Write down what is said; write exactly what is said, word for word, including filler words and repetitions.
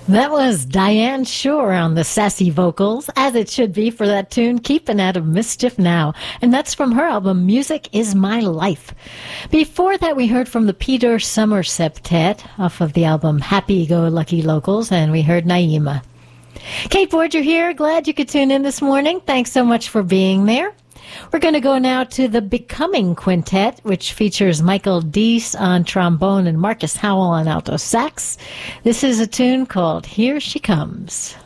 That was Diane Shore on the sassy vocals, as it should be for that tune, Keeping Out of Mischief Now. And that's from her album, Music Is My Life. Before that, we heard from the Peter Summer Septet off of the album Happy Go Lucky Locals, and we heard Naima. Kate Borger here. Glad you could tune in this morning. Thanks so much for being there. We're going to go now to the Becoming Quintet, which features Michael Deese on trombone and Marcus Howell on alto sax. This is a tune called Here She Comes.